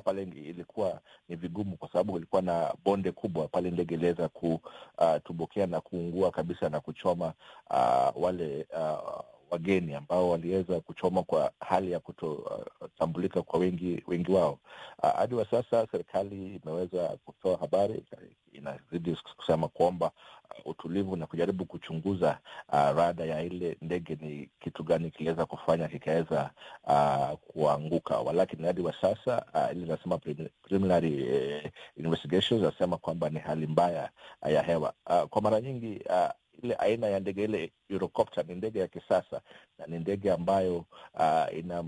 pale ilikuwa ni vigumu, kwa sababu ilikuwa na bonde kubwa pale. Ndege iliweza kutumbukia na kuungua kabisa na kuchoma wale wageni ambao waliweza kuchoma kwa hali ya kutotambulika kwa wengi wao. Hadi wa sasa serikali imeweza kutoa habari, inazidi kusema kwamba utulivu na kujaribu kuchunguza rada ya ile ndege, ni kitu gani kiliweza kufanya kikaweza kuanguka. Walakini hadi wa sasa ile nasema preliminary investigations nasema kwamba ni hali mbaya ya hewa. Kwa mara nyingi ile aina ya ndege ile Eurocopter ni ndege ya kisasa na ni ndege ambayo ina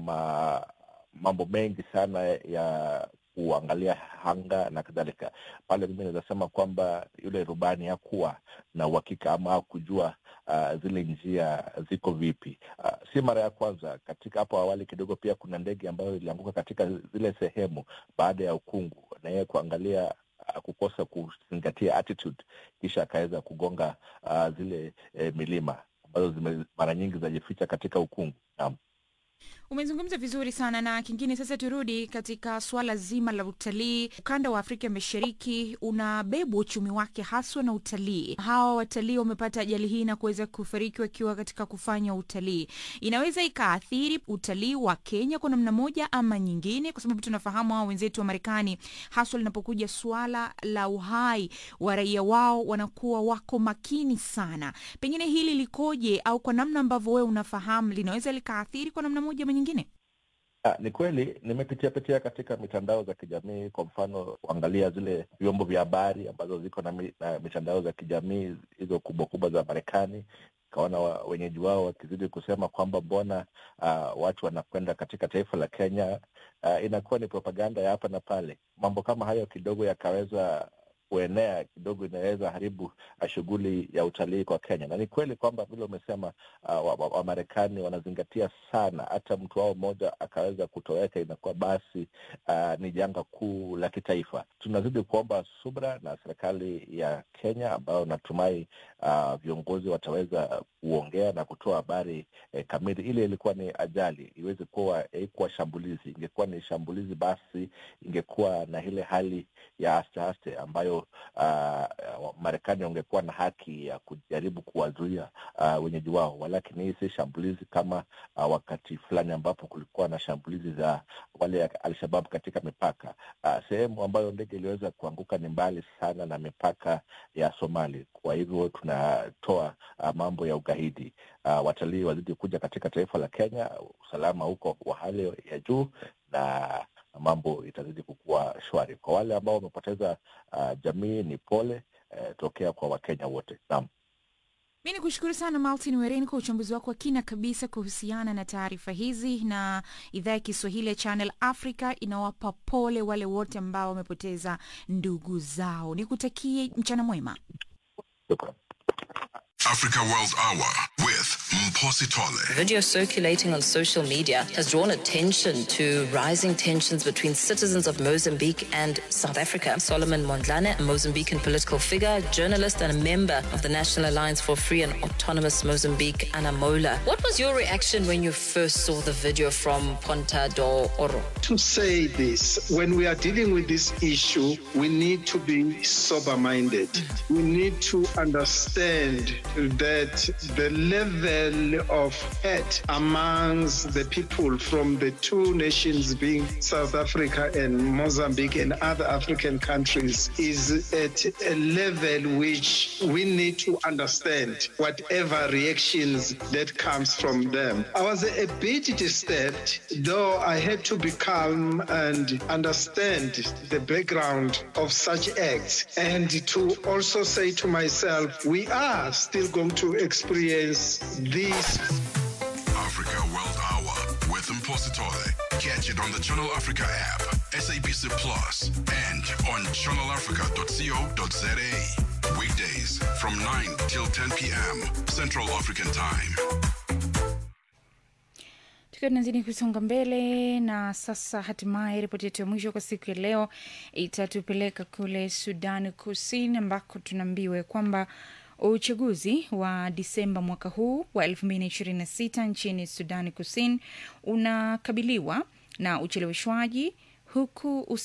mambo mengi sana ya kuangalia anga na kadhalika. Pale mimi naweza sema kwamba yule rubani hakuwa na uhakika ama kujua zile njia ziko vipi. Si mara ya kwanza. Katika hapo awali kidogo pia kuna ndege ambayo ilianguka katika zile sehemu baada ya ukungu, na yeye kuangalia kukosa kuzingatia attitude, kisha akaweza kugonga zile milima ambazo mara nyingi zajificha katika ukungu. Naam. Umezungumza vizuri sana, na kingine sasa turudi katika swala zima la utalii. Ukanda wa Afrika Mashariki unabeba uchumi wake haswa na utalii. Hawa watalii wamepata ajali hii na kuweza kufariki wakiwa katika kufanya utalii. Inaweza ikaathiri utalii wa Kenya kwa namna moja ama nyingine, kwa sababu tunafahamu hao wenzetu wa Marekani haswa linapokuja swala la uhai wa raia wao wanakuwa wako makini sana. Pengine hili likoje, au kwa namna ambavyo wewe unafahamu linaweza likaathiri kwa namna moja ama nyingine? Ni kweli nimepitia katika mitandao za kijamii, kwa mfano kuangalia zile vyombo vya habari ambazo ziko na mitandao za kijamii hizo kubwa za Marekani. Kaona wenyeji wao wakizidi kusema kwamba mbona watu wanakwenda katika taifa la Kenya. Inakuwa ni propaganda ya hapa na pale. Mambo kama hayo kidogo yakaweza kuenea kidogo, inaweza haribu shughuli ya utalii kwa Kenya. Na ni kweli kwamba vile umesema Wamarekani wanazingatia sana, hata mtu wao mmoja akaweza kutoweka inakuwa basi ni janga kuu la kitaifa. Tunazidi kuomba subra na serikali ya Kenya, ambayo natumai viongozi wataweza kuongea na kutoa habari kamili. Ile ilikuwa ni ajali, iweze kuwa haikuwa shambulizi. Ingekuwa ni shambulizi, basi ingekuwa na ile hali ya aste ambayo Marekani wangekuwa na haki ya kujaribu kuwazuia wenyeji wao. Walakini hii si shambulizi kama wakati fulani ambapo kulikuwa na shambulizi za wale Al-Shabaab katika mipaka. Sehemu ambayo ndege iliweza kuanguka ni mbali sana na mipaka ya Somali. Kwa hivyo tunatoa mambo ya ugaidi. Watalii wazidi kuja katika taifa la Kenya, usalama huko wa hali ya juu, na mambo itazidi kukua shwari. Kwa wale ambao wamepoteza jamii, ni pole tokea kwa Wakenya wote. Naam. Mimi nikushukuru sana Martin Wereni kwa uchambuzi wako wa kina kabisa kuhusiana na taarifa hizi, na idhaa ya Kiswahili ya Channel Africa inawapa pole wale wote ambao wamepoteza ndugu zao. Nikutakie mchana mwema. Africa World Hour with Mposi Tole. Video circulating on social media has drawn attention to rising tensions between citizens of Mozambique and South Africa. Solomon Mondlane, a Mozambican political figure, journalist and a member of the National Alliance for Free and Autonomous Mozambique, Anamola. What was your reaction when you first saw the video from Ponta do Oro? To say this, when we are dealing with this issue, we need to be sober-minded. We need to understand that the level of hate amongst the people from the two nations being South Africa and Mozambique and other African countries is at a level which we need to understand whatever reactions that comes from them. I was a bit disturbed, though I had to be calm and understand the background of such acts, and to also say to myself, we are still going to experience this. Africa World Hour with Mposi Tole. Catch it on the Channel Africa app, SABC Plus, and on channelafrica.co.za. Weekdays from 9 till 10 p.m. Central African Time. Tukiwa tunazidi kusonga mbele, na sasa hatimaye ripoti yetu ya mwisho kwa siku ya leo itatupeleka kule Sudan Kusini, ambako tunaambiwa kwamba uchaguzi wa Disemba mwaka huu wa 2026 nchini Sudan Kusini unakabiliwa na ucheleweshwaji, huku